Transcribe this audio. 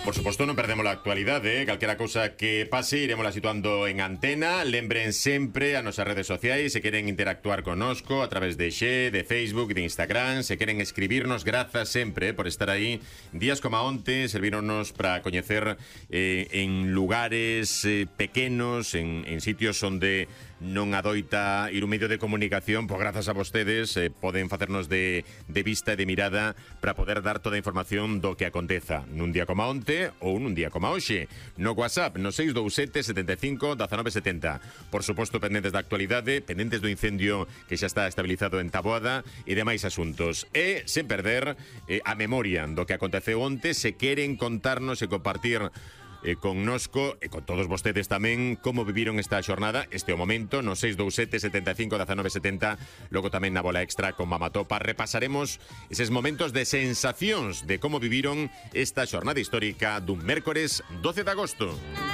Por suposto, non perdemos a actualidade, calquera cousa que pase iremos situando en antena. Lembren sempre a nosas redes sociais, se queren interactuar connosco a través de Xe, de Facebook, de Instagram, se queren escribirnos, grazas sempre por estar aí. Días como onte servíronos para coñecer en lugares pequenos, en sitios onde non adoita ir un medio de comunicación, pois grazas a vostedes poden facernos de vista e de mirada para poder dar toda a información do que aconteza nun día como onte ou nun día como hoxe. No WhatsApp, no 627 75 1970. Por suposto, pendentes da actualidade, pendentes do incendio que xa está estabilizado en Taboada e demais asuntos. E, sen perder, a memoria do que aconteceu onte, se queren contarnos e compartir connosco e con todos vostedes tamén como viviron esta xornada, este o momento, no 627 75 1970, logo tamén na bola extra con Mamatopa repasaremos eses momentos de sensacións de como viviron esta xornada histórica dun mércores 12 de agosto.